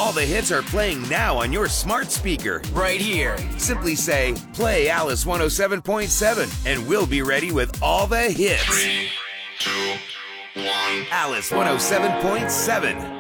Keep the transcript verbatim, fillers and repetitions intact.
All the hits are playing now on your smart speaker right here. Simply say, play Alice one oh seven point seven, and we'll be ready with all the hits. Three, two, one. Alice one oh seven point seven.